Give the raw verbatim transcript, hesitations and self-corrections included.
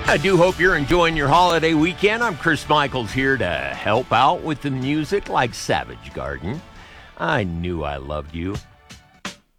I do hope you're enjoying your holiday weekend. I'm Chris Michaels here to help out with the music like Savage Garden. I knew I loved you.